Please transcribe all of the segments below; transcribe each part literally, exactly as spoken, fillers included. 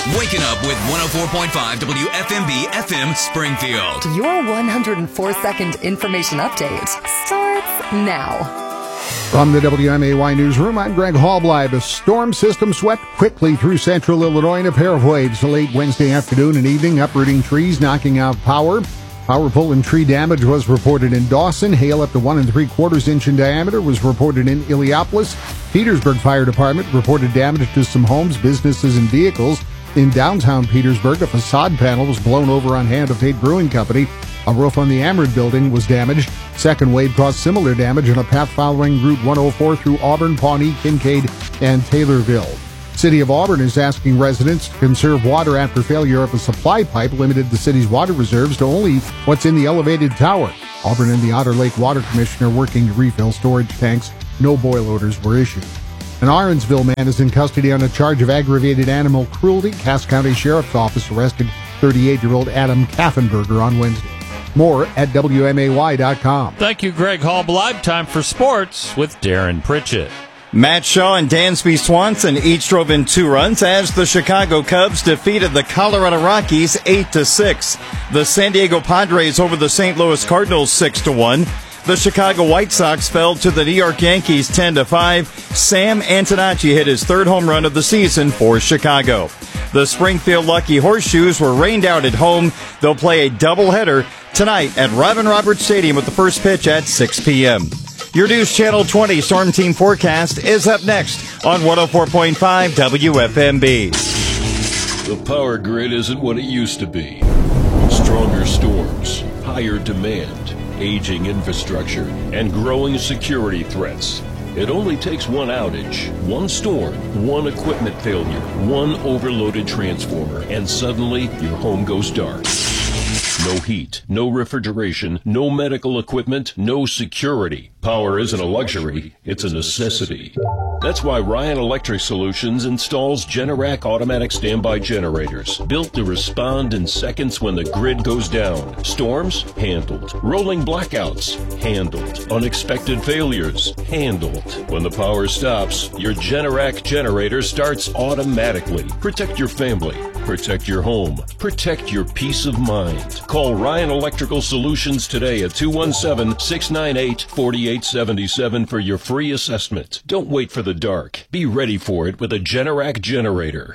Waking up with one oh four point five W F M B F M Springfield. Your one hundred four second information update starts now. From the W M A Y Newsroom, I'm Greg Hallbleib. A storm system swept quickly through central Illinois in a pair of waves late Wednesday afternoon and evening, uprooting trees, knocking out power. Power pole and tree damage was reported in Dawson. Hail up to one and three quarters inch in diameter was reported in Illiopolis. Petersburg Fire Department reported damage to some homes, businesses, and vehicles. In downtown Petersburg, a facade panel was blown over on hand of Tate Brewing Company. A roof on the Amherst building was damaged. Second wave caused similar damage on a path following Route one oh four through Auburn, Pawnee, Kincaid, and Taylorville. City of Auburn is asking residents to conserve water after failure of a supply pipe limited the city's water reserves to only what's in the elevated tower. Auburn and the Otter Lake Water Commission are working to refill storage tanks. No boil orders were issued. An Aaronsville man is in custody on a charge of aggravated animal cruelty. Cass County Sheriff's Office arrested thirty-eight-year-old Adam Kaffenberger on Wednesday. More at W M A Y dot com. Thank you, Greg Hallbleib. Time for sports with Darren Pritchett. Matt Shaw and Dansby Swanson each drove in two runs as the Chicago Cubs defeated the Colorado Rockies eight to six. The San Diego Padres over the Saint Louis Cardinals six to one. The Chicago White Sox fell to the New York Yankees ten to five. Sam Antonacci hit his third home run of the season for Chicago. The Springfield Lucky Horseshoes were rained out at home. They'll play a doubleheader tonight at Robin Roberts Stadium with the first pitch at six p.m. Your News Channel twenty Storm Team Forecast is up next on one oh four point five W F M B. The power grid isn't what it used to be. Stronger storms, higher demand, aging infrastructure, and growing security threats. It only takes one outage, one storm, one equipment failure, one overloaded transformer, and suddenly your home goes dark. No heat, no refrigeration, no medical equipment, no security. Power isn't a luxury, it's a necessity. That's why Ryan Electric Solutions installs Generac automatic standby generators, built to respond in seconds when the grid goes down. Storms? Handled. Rolling blackouts? Handled. Unexpected failures? Handled. When the power stops, your Generac generator starts automatically. Protect your family. Protect your home. Protect your peace of mind. Call Ryan Electrical Solutions today at two one seven, six nine eight, four eight seven seven for your free assessment. Don't wait for the dark. Be ready for it with a Generac generator.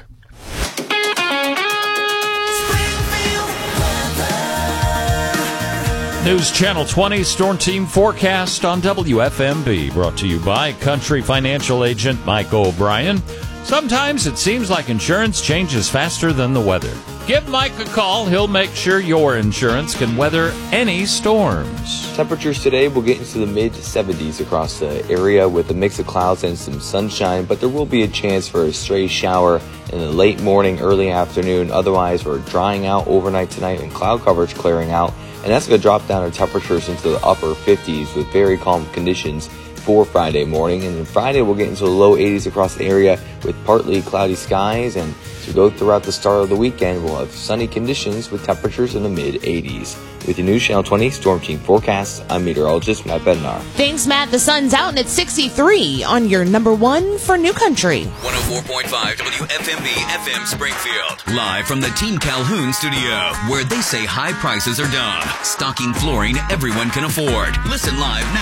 News Channel twenty Storm Team Forecast on W F M B, brought to you by Country Financial Agent Mike O'Brien. Sometimes it seems like insurance changes faster than the weather. Give Mike a call. He'll make sure your insurance can weather any storms. Temperatures today will get into the mid seventies across the area with a mix of clouds and some sunshine, but there will be a chance for a stray shower in the late morning, early afternoon. Otherwise, we're drying out overnight tonight and cloud coverage clearing out, and that's going to drop down our temperatures into the upper fifties with very calm conditions for Friday morning. And then Friday we'll get into the low eighties across the area with partly cloudy skies, and as we go throughout the start of the weekend we'll have sunny conditions with temperatures in the mid eighties. With your News Channel twenty Storm Team Forecast, I'm meteorologist Matt Bednar. Thanks, Matt. The sun's out and it's sixty-three on your number one for New Country. one oh four point five W F M B F M Springfield. Live from the Team Calhoun studio, where they say high prices are done. Stocking flooring everyone can afford. Listen live now